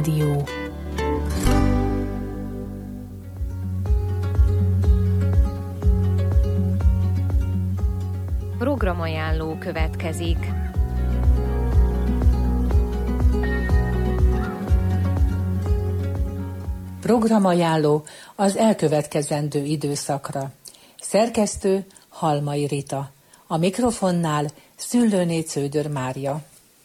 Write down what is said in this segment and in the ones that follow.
Dió. Programajánló következik. Programajánló az elkövetkezendő időszakra. Szerkesztő Halmai Rita. A mikrofonnál Szüllőné Cződör Mária.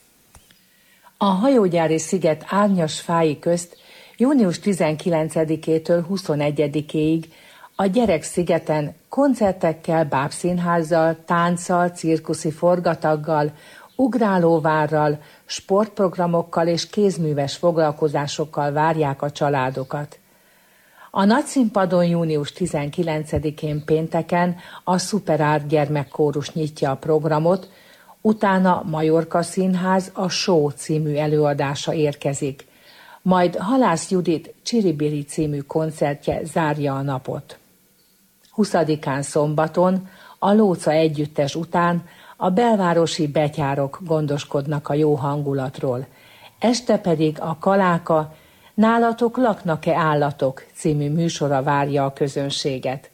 A hajógyári sziget árnyas fái közt június 19-től 21-ig a Gyerekszigeten koncertekkel, bábszínházzal, tánccal, cirkuszi forgataggal, ugrálóvárral, sportprogramokkal és kézműves foglalkozásokkal várják a családokat. A nagyszínpadon június 19-én pénteken a Szuperárd gyermekkórus nyitja a programot, utána Majorka Színház a Show című előadása érkezik, majd Halász Judit Csiribiri című koncertje zárja a napot. 20-án szombaton a Lóca együttes után a belvárosi betyárok gondoskodnak a jó hangulatról, este pedig a Kaláka Nálatok laknak-e állatok című műsora várja a közönséget.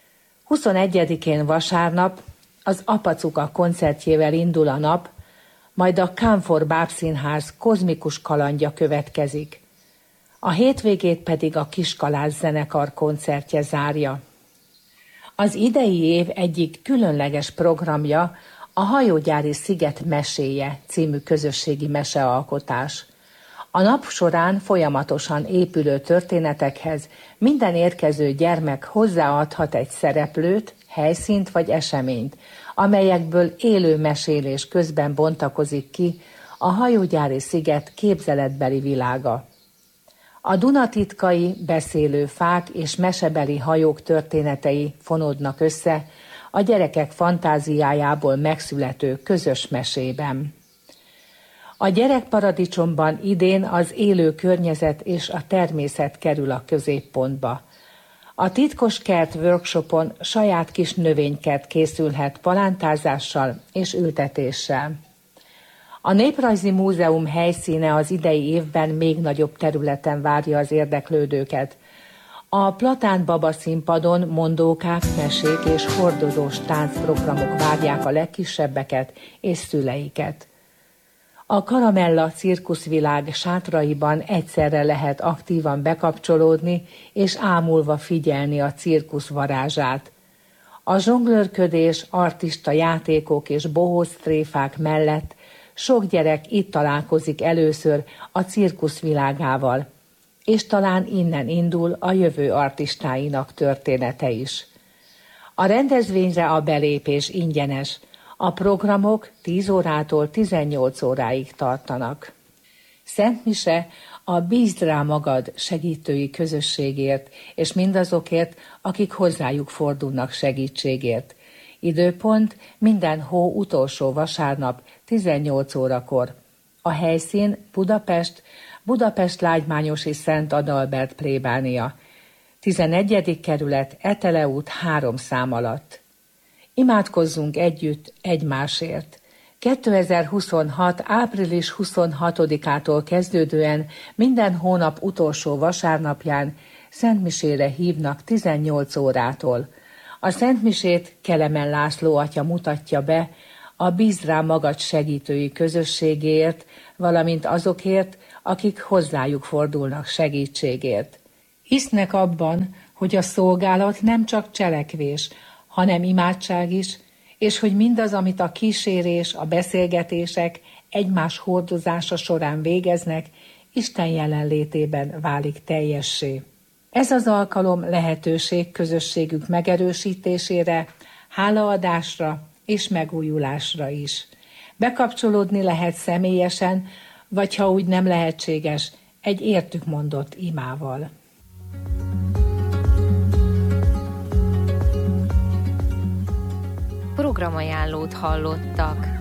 21-én vasárnap az Apacuka koncertjével indul a nap, majd a Kánfor Bábszínház kozmikus kalandja következik. A hétvégét pedig a Kiskalász zenekar koncertje zárja. Az idei év egyik különleges programja a Hajógyári Sziget meséje című közösségi mesealkotás. A nap során folyamatosan épülő történetekhez minden érkező gyermek hozzáadhat egy szereplőt, helyszínt vagy eseményt, amelyekből élő mesélés közben bontakozik ki a Hajógyári Sziget képzeletbeli világa. A Dunatitkai beszélő fák és mesebeli hajók történetei fonódnak össze a gyerekek fantáziájából megszülető közös mesében. A gyerekparadicsomban idén az élő környezet és a természet kerül a középpontba. A titkos kert workshopon saját kis növénykert készülhet palántázással és ültetéssel. A Néprajzi Múzeum helyszíne az idei évben még nagyobb területen várja az érdeklődőket. A Platán Baba színpadon mondókák, mesék és hordozós táncprogramok várják a legkisebbeket és szüleiket. A Karamella cirkuszvilág sátraiban egyszerre lehet aktívan bekapcsolódni és ámulva figyelni a cirkusz varázsát. A zsonglőrködés, artista játékok és bohóc tréfák mellett sok gyerek itt találkozik először a cirkusz világával, és talán innen indul a jövő artistáinak története is. A rendezvényre a belépés ingyenes, a programok 10 órától 18 óráig tartanak. Szentmise a Bízd rá magad segítői közösségért, és mindazokért, akik hozzájuk fordulnak segítségért. Időpont minden hó utolsó vasárnap 18 órakor. A helyszín Budapest Lágymányosi Szent Adalbert plébánia. 11. kerület, Etele út 3 szám alatt. Imádkozzunk együtt egymásért. 2026. április 26-ától kezdődően minden hónap utolsó vasárnapján szentmisére hívnak 18 órától. A szentmisét Kelemen László atya mutatja be a Bízd rá magad segítői közösségéért, valamint azokért, akik hozzájuk fordulnak segítségért. Hisznek abban, hogy a szolgálat nem csak cselekvés, hanem imádság is, és hogy mindaz, amit a kísérés, a beszélgetések, egymás hordozása során végeznek, Isten jelenlétében válik teljessé. Ez az alkalom lehetőség közösségük megerősítésére, hálaadásra és megújulásra is. Bekapcsolódni lehet személyesen, vagy ha úgy nem lehetséges, egy értük mondott imával. Programajánlót hallottak.